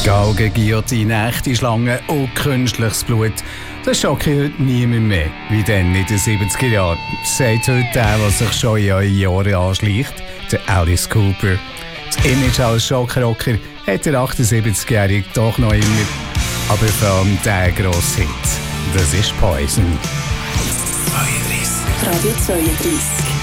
Galgen, Guillotine, echte Schlangen und künstliches Blut. Das schockiert heute niemand mehr, wie dann in den 70er Jahren. Sagt heute der, was sich schon in euren Jahren anschleicht, der Alice Cooper. Das Image als Schockrocker hat der 78-Jährige doch noch immer. Aber vor allem der grosse Hit, das ist Poison. Radio 32.